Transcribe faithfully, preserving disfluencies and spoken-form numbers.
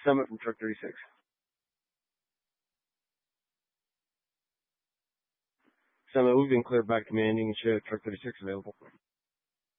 Summit from Truck thirty-six. Summit, we've been cleared by commanding and show Truck thirty-six available.